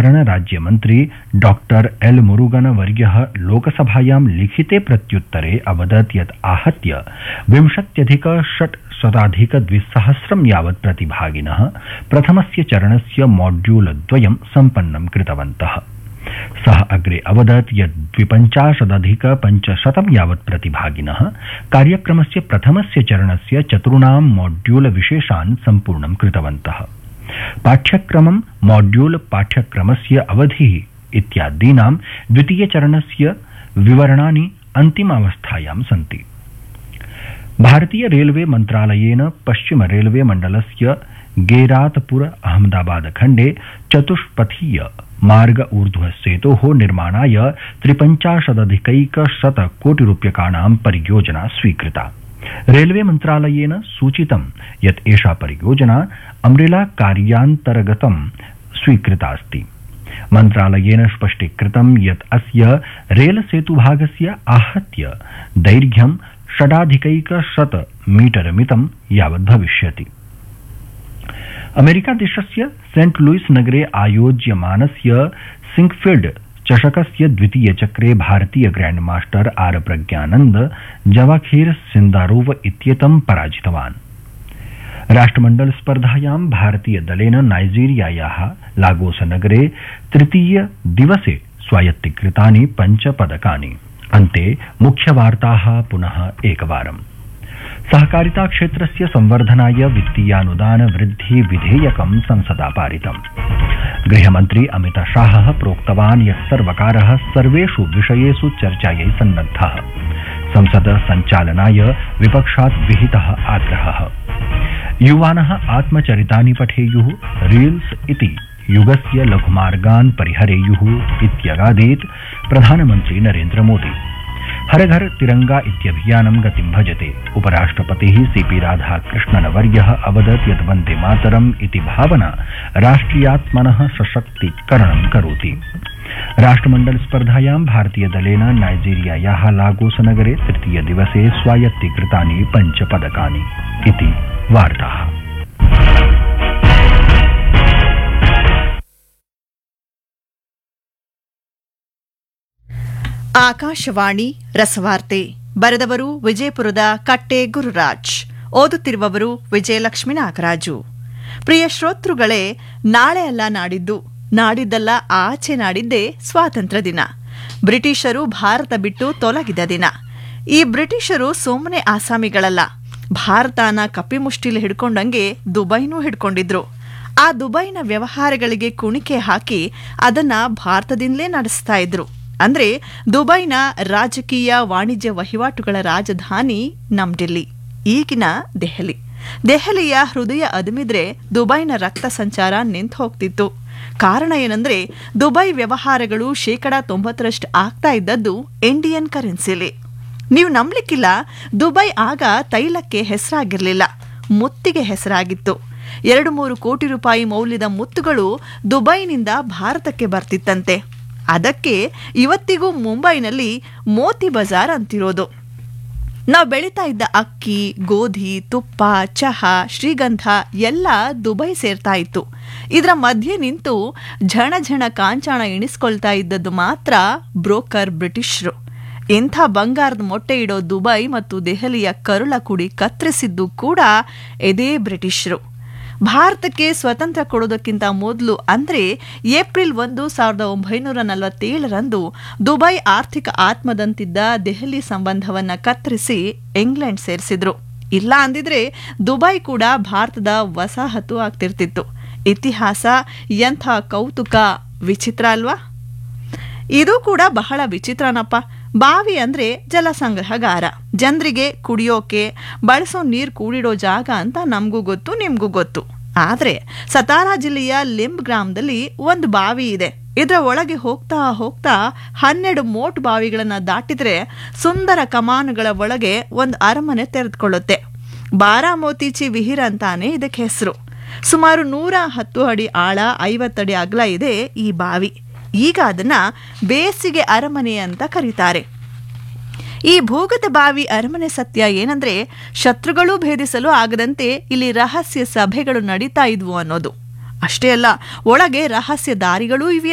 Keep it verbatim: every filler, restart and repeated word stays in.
प्रसारण राज्यमन्त्री doctor L Murugan वर्यः लोकसभायां लिखिते प्रत्युत्तरे अवदत् यत् आहत्य विंशत्यधिक षट्शताधिक द्विसहस्रं यावत् प्रतिभागिनः प्रथमस्य चरणस्य मॉड्यूल द्वयं सम्पन्नं कृतवन्तः। सः अग्रे अवदत् यत् द्विपञ्चाशदधिक पञ्चशतं यावत् प्रतिभागिनः कार्यक्रमस्य प्रथमस्य चरणस्य चतुर्णां मॉड्यूल विशेषान् सम्पूर्णं कृतवन्तः। पाठ्यक्रमं मॉड्यूल पाठ्यक्रमस्य अवधिः इत्यादीनां द्वितीयचरणस्य विवरणानि अन्तिमावस्थायां सन्ति। भारतीय रेलवे मन्त्रालयेन पश्चिम रेलवे मण्डलस्य गेरातपुर अहमदाबाद खण्डे चतुष्पथीय मार्ग ऊर्ध्व सेतोः निर्माणाय त्रिपञ्चाशदधिकैकशत कोटिरूप्यकाणां परियोजना स्वीकृता। रेलवे मन्त्रालयेन सूचितं यत् एषा परियोजना अम्ब्रेला कार्यान्तर्गतं स्वीकृतास्ति। मन्त्रालयेन स्पष्टीकृतं यत् अस्य रेल सेतुभागस्य आहत्य दैर्घ्यं षडाधिकैकशत मीटर मितं यावत् भविष्यति। अमेरिकादेशस्य सेंट लुइस नगरे आयोज्यमानस्य सिंकफील्ड चषकस्य द्वितीय चक्रे भारतीय grand master are Pragyanand जवाखेर Sindarov इत्येतं पराजितवान्। राष्ट्रमण्डल स्पर्धायां भारतीय दलेन नाइजीरियायाः लागोस नगरे तृतीय दिवसे स्वायत्तीकृतानि पञ्च पदकानि। अन्ते मुख्यवार्ताः पुनः एकवारम्। सहकारिता क्षेत्रस्य संवर्धनाय वित्तीयानुदान वृद्धि विधेयकं संसदा पारितम्। गृहमन्त्री अमित शाहः प्रोक्तवान् यत् सर्वकारः सर्वेषु विषयेषु चर्चायै सन्नद्धः। संसद सञ्चालनाय विपक्षात् विहितः आग्रहः। युवानः आत्मचरितानि पठेयुः, रील्स इति युगस्य लघुमार्गान् परिहरेयुः इत्यगादीत् प्रधानमन्त्री नरेन्द्र मोदी। हर घर तिरंगा इत्यभियानं गतिं भजते। उपराष्ट्रपतिः सीपी राधाकृष्णन् वर्यः अवदत् यत् वन्दे मातरम् इति भावना राष्ट्रियात्मनः सशक्तीकरणं करोति। राष्ट्रमण्डल स्पर्धायां भारतीय दलेन नाइजीरियायाः लागोस नगरे तृतीय दिवसे स्वायत्तीकृतानि पञ्च पदकानि। इति वार्ताः। ಆಕಾಶವಾಣಿ ರಸವಾರ್ತೆ ಬರೆದವರು ವಿಜಯಪುರದ ಕಟ್ಟೆ ಗುರುರಾಜ್, ಓದುತ್ತಿರುವವರು ವಿಜಯಲಕ್ಷ್ಮಿ ನಾಗರಾಜು. ಪ್ರಿಯ ಶ್ರೋತೃಗಳೇ, ನಾಳೆ ಅಲ್ಲ ನಾಡಿದ್ದು, ನಾಡಿದ್ದಲ್ಲ ಆಚೆ ನಾಡಿದ್ದೇ ಸ್ವಾತಂತ್ರ್ಯ ದಿನ. ಬ್ರಿಟಿಷರು ಭಾರತ ಬಿಟ್ಟು ತೊಲಗಿದ ದಿನ. ಈ ಬ್ರಿಟಿಷರು ಸುಮ್ಮನೆ ಆಸಾಮಿಗಳಲ್ಲ, ಭಾರತನ ಕಪಿಮುಷ್ಟಿಲಿ ಹಿಡ್ಕೊಂಡಂಗೆ ದುಬೈನೂ ಹಿಡ್ಕೊಂಡಿದ್ರು. ಆ ದುಬೈನ ವ್ಯವಹಾರಗಳಿಗೆ ಕುಣಿಕೆ ಹಾಕಿ ಅದನ್ನ ಭಾರತದಿಂದಲೇ ನಡೆಸ್ತಾ ಇದ್ರು. ಅಂದ್ರೆ ದುಬೈನ ರಾಜಕೀಯ ವಾಣಿಜ್ಯ ವಹಿವಾಟುಗಳ ರಾಜಧಾನಿ ನಮ್ ಡೆಲ್ಲಿ, ಈಗಿನ ದೆಹಲಿ. ದೆಹಲಿಯ ಹೃದಯ ಅದುಮಿದ್ರೆ ದುಬೈನ ರಕ್ತ ಸಂಚಾರ ನಿಂತು ಹೋಗ್ತಿತ್ತು. ಕಾರಣ ಏನಂದ್ರೆ ದುಬೈ ವ್ಯವಹಾರಗಳು ಶೇಕಡಾ ತೊಂಬತ್ತರಷ್ಟು ಆಗ್ತಾ ಇದ್ದದ್ದು ಇಂಡಿಯನ್ ಕರೆನ್ಸಿಲಿ. ನೀವು ನಂಬಲಿಕ್ಕಿಲ್ಲ, ದುಬೈ ಆಗ ತೈಲಕ್ಕೆ ಹೆಸರಾಗಿರ್ಲಿಲ್ಲ, ಮುತ್ತಿಗೆ ಹೆಸರಾಗಿತ್ತು. ಎರಡು ಮೂರು ಕೋಟಿ ರೂಪಾಯಿ ಮೌಲ್ಯದ ಮುತ್ತುಗಳು ದುಬೈನಿಂದ ಭಾರತಕ್ಕೆ ಬರ್ತಿತ್ತಂತೆ. ಅದಕ್ಕೆ ಇವತ್ತಿಗೂ ಮುಂಬೈನಲ್ಲಿ ಮೋತಿ ಬಜಾರ್ ಅಂತಿರೋದು. ನಾವು ಬೆಳೀತಾ ಇದ್ದ ಅಕ್ಕಿ, ಗೋಧಿ, ತುಪ್ಪ, ಚಹಾ, ಶ್ರೀಗಂಧ ಎಲ್ಲ ದುಬೈ ಸೇರ್ತಾ ಇತ್ತು. ಇದರ ಮಧ್ಯೆ ನಿಂತು ಝಣ ಝಣ ಕಾಂಚಾಣ ಎಣಿಸ್ಕೊಳ್ತಾ ಇದ್ದದ್ದು ಮಾತ್ರ ಬ್ರೋಕರ್ ಬ್ರಿಟಿಷರು. ಇಂಥ ಬಂಗಾರದ ಮೊಟ್ಟೆ ಇಡೋ ದುಬೈ ಮತ್ತು ದೆಹಲಿಯ ಕರುಳ ಕುಡಿ ಕತ್ತರಿಸಿದ್ದು ಕೂಡ ಇದೇ ಬ್ರಿಟಿಷರು. ಭಾರತಕ್ಕೆ ಸ್ವತಂತ್ರ ಕೊಡೋದಕ್ಕಿಂತ ಮೊದಲು ಅಂದ್ರೆ ಏಪ್ರಿಲ್ ಒಂದು ಸಾವಿರದ ಒಂಬೈನೂರ ನಲವತ್ತೇಳರಂದು ದುಬೈ ಆರ್ಥಿಕ ಆತ್ಮದಂತಿದ್ದ ದೆಹಲಿ ಸಂಬಂಧವನ್ನ ಕತ್ತರಿಸಿ ಇಂಗ್ಲೆಂಡ್ ಸೇರಿಸಿದ್ರು. ಇಲ್ಲ ಅಂದಿದ್ರೆ ದುಬೈ ಕೂಡ ಭಾರತದ ವಸಾಹತು ಆಗ್ತಿರ್ತಿತ್ತು. ಇತಿಹಾಸ ಎಂಥ ಕೌತುಕ, ವಿಚಿತ್ರ ಅಲ್ವಾ? ಇದು ಕೂಡ ಬಹಳ ವಿಚಿತ್ರನಪ್ಪ. ಬಾವಿ ಅಂದ್ರೆ ಜಲ ಸಂಗ್ರಹಗಾರ, ಜನರಿಗೆ ಕುಡಿಯೋಕೆ ಬಳಸೋ ನೀರು ಕೂಡಿಡೋ ಜಾಗ ಅಂತ ನಮಗೂ ಗೊತ್ತು, ನಿಮ್ಗೂ ಗೊತ್ತು. ಆದ್ರೆ ಸತಾರಾ ಜಿಲ್ಲೆಯ ಲಿಂಬ್ ಗ್ರಾಮದಲ್ಲಿ ಒಂದು ಬಾವಿ ಇದೆ. ಇದರ ಒಳಗೆ ಹೋಗ್ತಾ ಹೋಗ್ತಾ ಹನ್ನೆರಡು ಮೋಟ್ ಬಾವಿಗಳನ್ನ ದಾಟಿದ್ರೆ ಸುಂದರ ಕಮಾನುಗಳ ಒಳಗೆ ಒಂದು ಅರಮನೆ ತೆರೆದುಕೊಳ್ಳುತ್ತೆ. ಬಾರಾಮೋತಿಚಿ ವಿಹಿರ ಅಂತಾನೆ ಇದಕ್ಕೆ ಹೆಸರು. ಸುಮಾರು ನೂರ ಹತ್ತು ಅಡಿ ಆಳ, ಐವತ್ತಡಿ ಅಗಲ ಇದೆ ಈ ಬಾವಿ. ಈಗ ಅದನ್ನ ಬೇಸಿಗೆ ಅರಮನೆ ಅಂತ ಕರೀತಾರೆ. ಈ ಭೂಗತ ಬಾವಿ ಅರಮನೆ ಸತ್ಯ ಏನಂದ್ರೆ ಶತ್ರುಗಳು ಭೇದಿಸಲು ಆಗದಂತೆ ಇಲ್ಲಿ ರಹಸ್ಯ ಸಭೆಗಳು ನಡೀತಾ ಇದ್ವು ಅನ್ನೋದು. ಅಷ್ಟೇ ಅಲ್ಲ, ಒಳಗೆ ರಹಸ್ಯ ದಾರಿಗಳೂ ಇವೆ